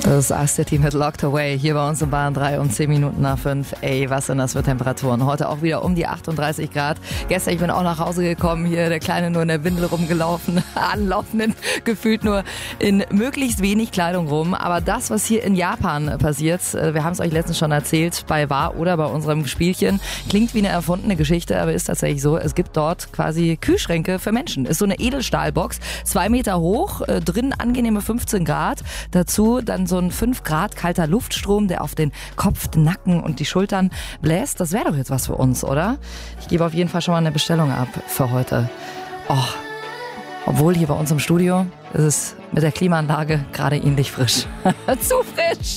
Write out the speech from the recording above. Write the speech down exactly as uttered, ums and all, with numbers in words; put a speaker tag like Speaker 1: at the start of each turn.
Speaker 1: Das Asti mit Locked Away hier bei uns in Bahn drei um zehn Minuten nach fünf. Ey, was sind das für Temperaturen? Heute auch wieder um die achtunddreißig Grad. Gestern, ich bin auch nach Hause gekommen, hier der Kleine nur in der Windel rumgelaufen, anlaufenden, gefühlt nur in möglichst wenig Kleidung rum. Aber das, was hier in Japan passiert, wir haben es euch letztens schon erzählt, bei War oder bei unserem Spielchen, klingt wie eine erfundene Geschichte, aber ist tatsächlich so. Es gibt dort quasi Kühlschränke für Menschen. Ist so eine Edelstahlbox, zwei Meter hoch, äh, drin angenehme fünfzehn Grad. Dazu dann so ein fünf Grad kalter Luftstrom, der auf den Kopf, den Nacken und die Schultern bläst. Das wäre doch jetzt was für uns, oder? Ich gebe auf jeden Fall schon mal eine Bestellung ab für heute. Oh, obwohl hier bei uns im Studio ist es mit der Klimaanlage gerade ähnlich frisch. Zu frisch!